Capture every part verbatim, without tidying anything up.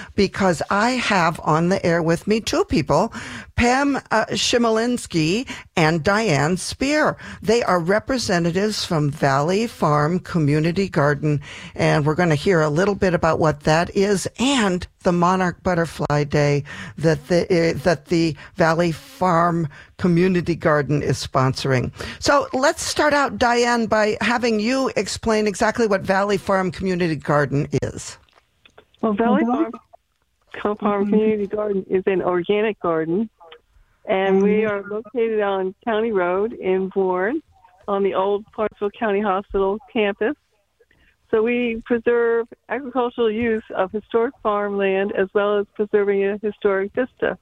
because I have on the air with me two people, Pam uh, Shimolinski and Diane Spear. They are representatives from Valley Farm Community Garden, and we're going to hear a little bit about what that is and the Monarch Butterfly Day that the uh, that the Valley Farm Community Garden is sponsoring. So let's start out, Diane, by having you explain exactly what Valley Farm Community Garden is. Well, Valley Farm, Farm Community Garden is an organic garden, and we are located on County Road in Bourne on the old Clarksville County Hospital campus. So we preserve agricultural use of historic farmland as well as preserving a historic vista.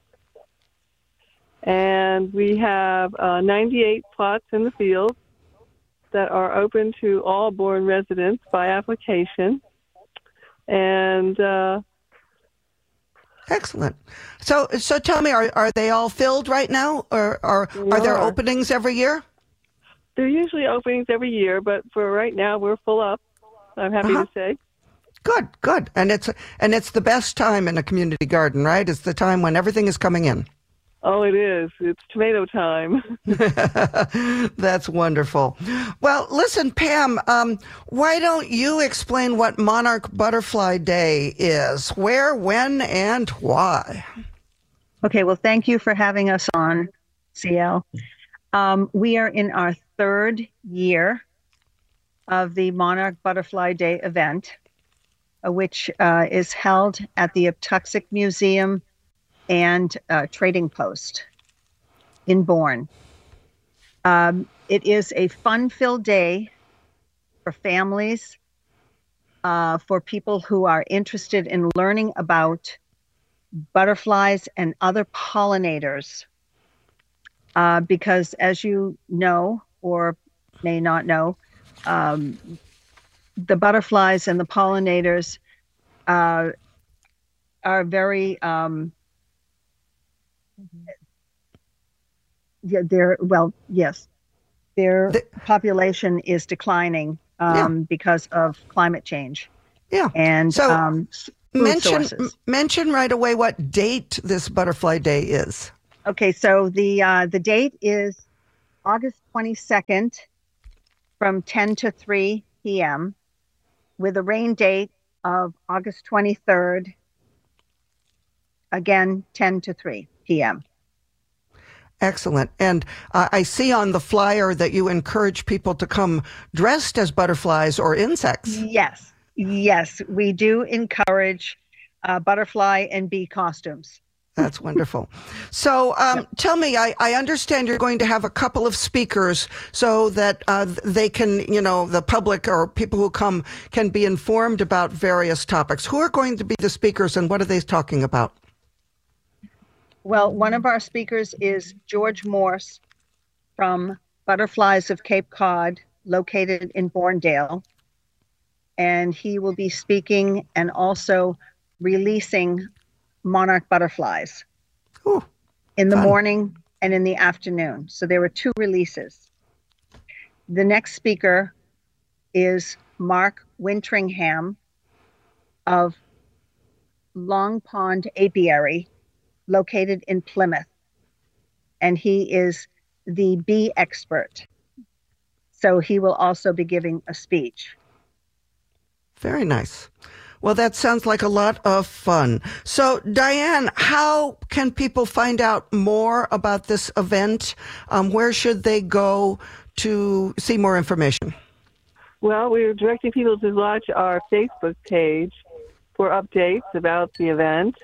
And we have uh, ninety-eight plots in the field that are open to all Bourne residents by application. And uh, excellent. So, so tell me, are are they all filled right now, or, or are there are. openings every year? There are usually openings every year, but for right now, we're full up. I'm happy uh-huh. to say. Good, good, and it's and it's the best time in a community garden, right? It's the time when everything is coming in. Oh, it is. It's tomato time. That's wonderful. Well, listen, Pam, um, why don't you explain what Monarch Butterfly Day is? Where, when, and why? Okay, well, thank you for having us on, C L. Um, we are in our third year of the Monarch Butterfly Day event, uh, which uh, is held at the Uptuxet Museum and uh, Trading Post in Bourne. Um, it is a fun-filled day for families, uh, for people who are interested in learning about butterflies and other pollinators, uh, because as you know, or may not know, um, the butterflies and the pollinators uh, are very um, Yeah, they're well. Yes, their the, population is declining um, yeah. because of climate change. Yeah, and so um, mention sources. mention right away what date this Butterfly Day is. Okay, so the uh, the date is August twenty-second, from ten to three p.m. with a rain date of August twenty-third. Again, ten to three p.m. Excellent. And uh, I see on the flyer that you encourage people to come dressed as butterflies or insects. Yes, yes, we do encourage uh, butterfly and bee costumes. That's wonderful. So um, yep. tell me, I, I understand you're going to have a couple of speakers so that uh, they can, you know, the public or people who come can be informed about various topics. Who are going to be the speakers and what are they talking about? Well, one of our speakers is George Morse from Butterflies of Cape Cod, located in Bournedale. And he will be speaking and also releasing monarch butterflies Ooh, in the fun. morning and in the afternoon. So there were two releases. The next speaker is Mark Wintringham of Long Pond Apiary, located in Plymouth, and he is the bee expert. So he will also be giving a speech. Very nice. Well, that sounds like a lot of fun. So, Diane, how can people find out more about this event? Um, where should they go to see more information? Well, we're directing people to watch our Facebook page for updates about the event.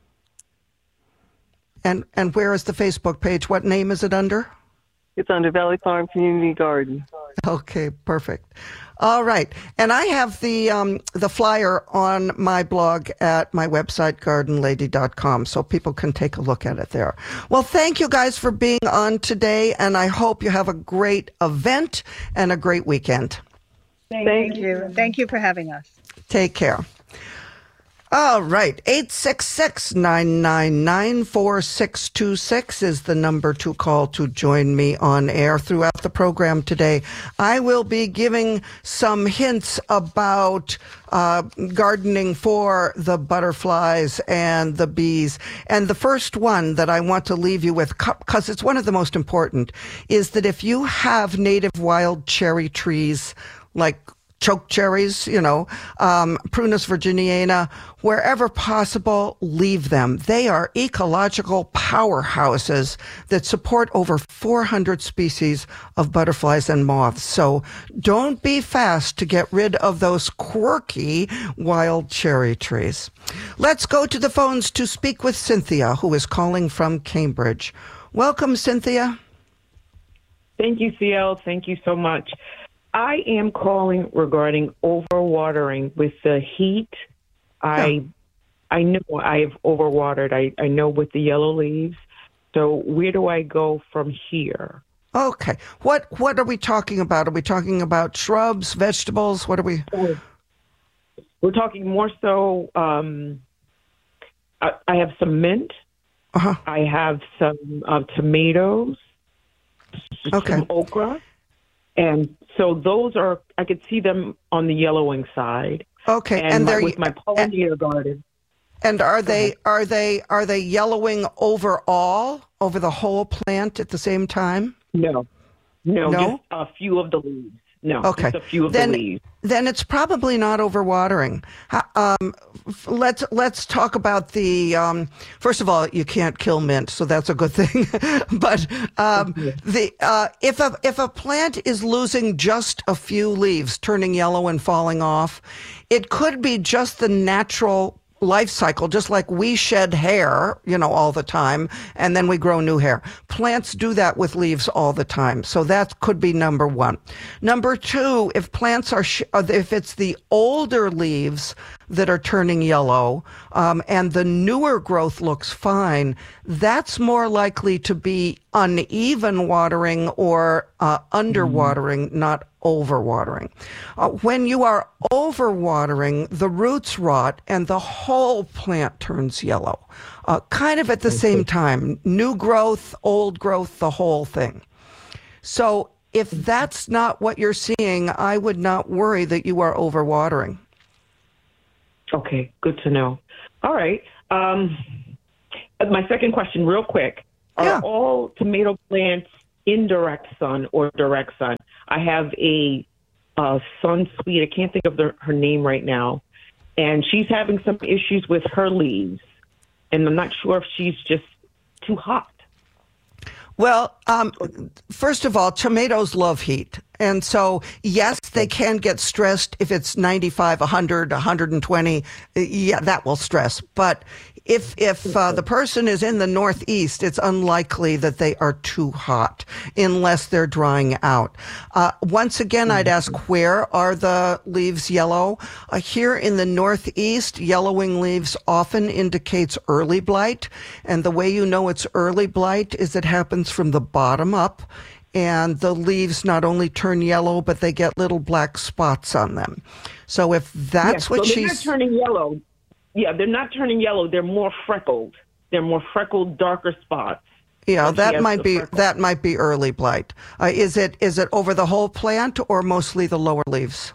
And and where is the Facebook page? What name is it under? It's under Valley Farm Community Garden. Okay, perfect. All right. And I have the um, the flyer on my blog at my website, garden lady dot com, so people can take a look at it there. Well, thank you guys for being on today, and I hope you have a great event and a great weekend. Thank, thank you. you. Thank you for having us. Take care. All right. eight six six, nine nine nine, four six two six is the number to call to join me on air throughout the program today. I will be giving some hints about uh, gardening for the butterflies and the bees. And the first one that I want to leave you with, because it's one of the most important, is that if you have native wild cherry trees like choke cherries, you know, um, Prunus virginiana, wherever possible, leave them. They are ecological powerhouses that support over four hundred species of butterflies and moths. So don't be fast to get rid of those quirky wild cherry trees. Let's go to the phones to speak with Cynthia, who is calling from Cambridge. Welcome, Cynthia. Thank you, C L. Thank you so much. I am calling regarding overwatering with the heat. I I know I've overwatered. I, I know with the yellow leaves. So where do I go from here? Okay. What what are we talking about? Are we talking about shrubs, vegetables? What are we? We're talking more so, um, I, I have some mint. Uh-huh. I have some uh, tomatoes, Okay. some okra. And so those are, I could see them on the yellowing side. Okay, And, and my, they're with my pollinator garden. and are they are they are they yellowing overall over the whole plant at the same time? No, no, No? just a few of the leaves. No, Okay. just a few of Then- the leaves. Then it's probably not overwatering. Ho- Um, f- let's let's talk about the. Um, first of all, you can't kill mint, so that's a good thing. But um, the uh, if a if a plant is losing just a few leaves, turning yellow and falling off, it could be just the natural life cycle, just like we shed hair, you know, all the time, and then we grow new hair. Plants do that with leaves all the time. So that could be number one. Number two, if plants are, sh- if it's the older leaves that are turning yellow, um, and the newer growth looks fine, that's more likely to be uneven watering or uh, underwatering, not overwatering. Uh, when you are overwatering, the roots rot and the whole plant turns yellow, uh, kind of at the same time. New growth, old growth, the whole thing. So if that's not what you're seeing, I would not worry that you are overwatering. Okay, good to know. All right. Um, my second question, real quick. Are Yeah. all tomato plants in direct sun or direct sun? I have a uh, sun sweet. I can't think of the, her name right now. And she's having some issues with her leaves. And I'm not sure if she's just too hot. Well, um, first of all, tomatoes love heat. And so, yes, they can get stressed if it's ninety-five, one hundred, one hundred twenty. Yeah, that will stress. But if if uh, the person is in the Northeast, it's unlikely that they are too hot unless they're drying out. Uh, once again, I'd ask, where are the leaves yellow? Uh, here in the Northeast, yellowing leaves often indicates early blight. And the way you know it's early blight is it happens from the bottom up. And the leaves not only turn yellow, but they get little black spots on them. So if that's Yes, what so they're she's... not turning yellow. Yeah, they're not turning yellow. They're more freckled. They're more freckled, darker spots. Yeah, So she that has might the be freckles. that might be early blight. Uh, is it is it over the whole plant or mostly the lower leaves?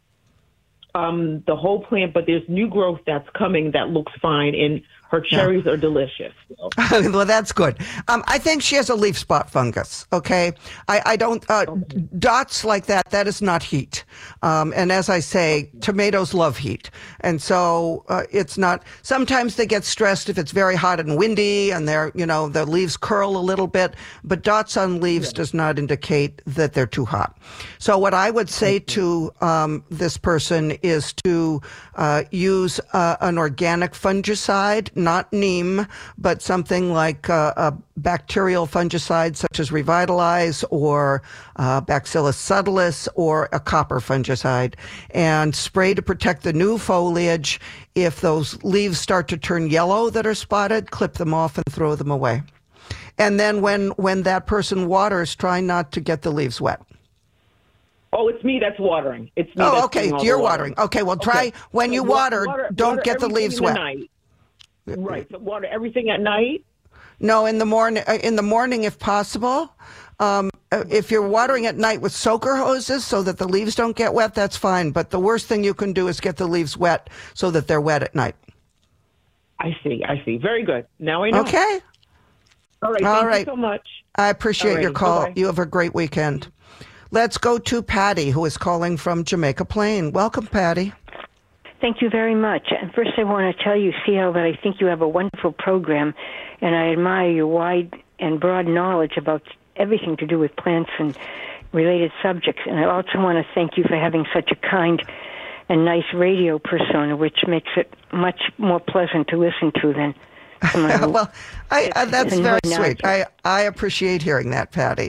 Um, the whole plant, but there's new growth that's coming that looks fine, and her cherries are delicious. So. Well, that's good. Um, I think she has a leaf spot fungus. Okay, I, I don't uh, Okay. dots like that. That is not heat. Um, and as I say, tomatoes love heat, and so uh, it's not. Sometimes they get stressed if it's very hot and windy, and they're you know the leaves curl a little bit. But dots on leaves does not indicate that they're too hot. So what I would say to um, this person is to uh, use uh, an organic fungicide. Not neem, but something like uh, a bacterial fungicide such as Revitalize or uh, Bacillus subtilis or a copper fungicide, and spray to protect the new foliage. If those leaves start to turn yellow that are spotted, clip them off and throw them away. And then when, when that person waters, try not to get the leaves wet. Oh, it's me that's watering. It's me. Oh, that's okay. doing all You're the watering. Okay, well, try Okay. when So you wa- water, water- don't water get the everything leaves in the wet. night. Right. So water everything at night. No, in the morning. In the morning, if possible. Um, if you're watering at night with soaker hoses so that the leaves don't get wet, that's fine. But the worst thing you can do is get the leaves wet so that they're wet at night. I see. I see. Very good. Now I know. Okay. All right. All Thank right. you so much. I appreciate All your righty. call. Bye-bye. You have a great weekend. Let's go to Patty, who is calling from Jamaica Plain. Welcome, Patty. Thank you very much. And first, I want to tell you, C L, that I think you have a wonderful program, and I admire your wide and broad knowledge about everything to do with plants and related subjects. And I also want to thank you for having such a kind and nice radio persona, which makes it much more pleasant to listen to than someone who... Well, I, I, that's and very who sweet. I, I appreciate hearing that, Patty.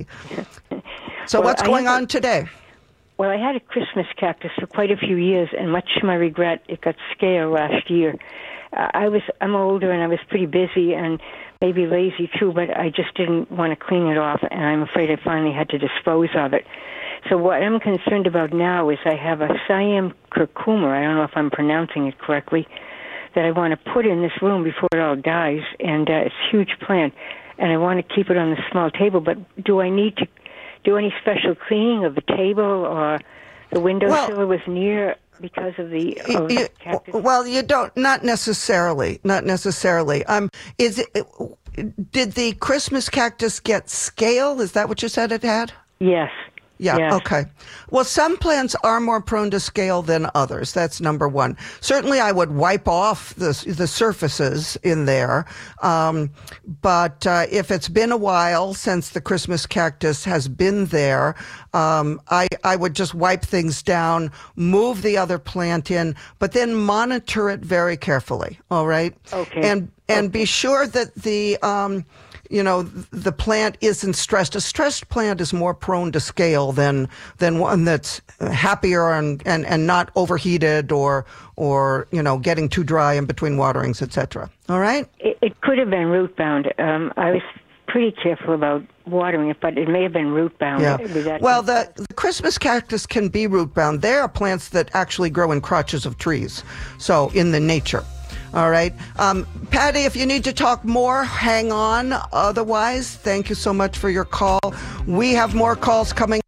So Well, what's I going have a- on today? Well, I had a Christmas cactus for quite a few years, and much to my regret, it got scale last year. Uh, I was, I'm older, and I was pretty busy and maybe lazy too, but I just didn't want to clean it off, and I'm afraid I finally had to dispose of it. So what I'm concerned about now is I have a Siam curcuma, I don't know if I'm pronouncing it correctly, that I want to put in this room before it all dies, and uh, it's a huge plant, and I want to keep it on the small table, but do I need to do any special cleaning of the table or the windowsill Well, was near because of the of You- cactus? well, you don't. Not necessarily. Not necessarily. Um, is it? Did the Christmas cactus get scale? Is that what you said it had? Yes. Yeah, Yes. okay. Well, some plants are more prone to scale than others. That's number one. Certainly, I would wipe off the, the surfaces in there. Um, but uh, if it's been a while since the Christmas cactus has been there, um, I, I would just wipe things down, move the other plant in, but then monitor it very carefully, all right? Okay. And, and be sure that the... Um, you know, the plant isn't stressed. A stressed plant is more prone to scale than than one that's happier and, and, and not overheated or, or, you know, getting too dry in between waterings, et cetera. All right? It, it could have been root bound. Um, I was pretty careful about watering it, but it may have been root bound. Yeah. Was that- Well, the, the Christmas cactus can be root bound. They are plants that actually grow in crotches of trees, so in the nature. All right. Um, Patty, if you need to talk more, hang on. Otherwise, thank you so much for your call. We have more calls coming.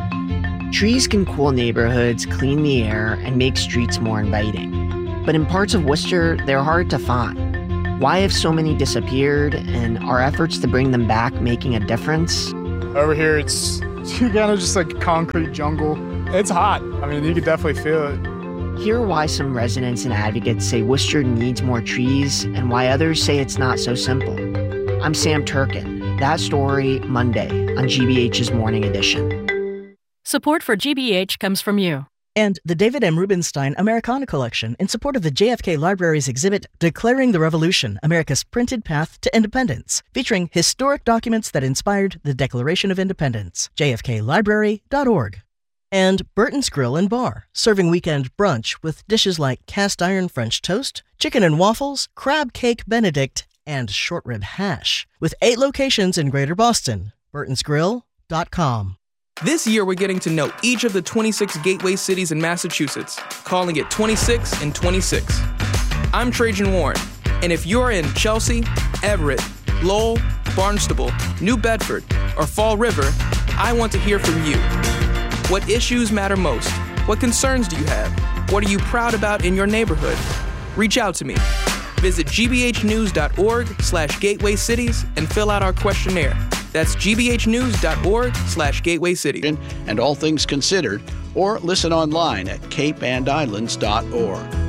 Trees can cool neighborhoods, clean the air, and make streets more inviting. But in parts of Worcester, they're hard to find. Why have so many disappeared, and are efforts to bring them back making a difference? Over here, it's kind of just like concrete jungle. It's hot. I mean, you could definitely feel it. Hear why some residents and advocates say Worcester needs more trees, and why others say it's not so simple. I'm Sam Turkin. That story, Monday, on G B H's Morning Edition. Support for G B H comes from you. And the David M. Rubenstein Americana Collection in support of the J F K Library's exhibit Declaring the Revolution, America's Printed Path to Independence, featuring historic documents that inspired the Declaration of Independence. J F K library dot org. And Burton's Grill and Bar, serving weekend brunch with dishes like cast iron French toast, chicken and waffles, crab cake Benedict, and short rib hash. With eight locations in Greater Boston. burtons grill dot com. This year, we're getting to know each of the twenty-six gateway cities in Massachusetts, calling it twenty-six and twenty-six. I'm Trajan Warren, and if you're in Chelsea, Everett, Lowell, Barnstable, New Bedford, or Fall River, I want to hear from you. What issues matter most? What concerns do you have? What are you proud about in your neighborhood? Reach out to me. Visit g b h news dot org slash gateway cities and fill out our questionnaire. That's g b h news dot org slash gateway cities. And all things considered, or listen online at cape and islands dot org.